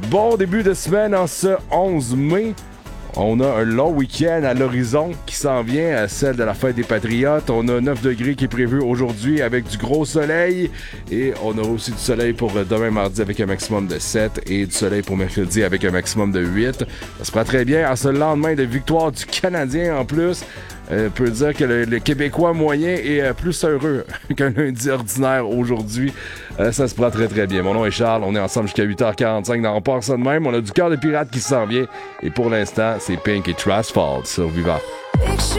Bon début de semaine en ce 11 mai. On a un long week-end à l'horizon qui s'en vient, à celle de la fête des Patriotes. On a 9 degrés qui est prévu aujourd'hui avec du gros soleil. Et on a aussi du soleil pour demain mardi avec un maximum de 7 et du soleil pour mercredi avec un maximum de 8. Ça se prend très bien à ce lendemain de victoire du Canadien en plus. On peut dire que le Québécois moyen est plus heureux qu'un lundi ordinaire aujourd'hui. Ça se prend très très bien. Mon nom est Charles, on est ensemble jusqu'à 8h45 dans On part ça de même. On a du cœur de pirate qui s'en vient. Et pour l'instant, c'est Pink et Trash Falls sur Viva. Picture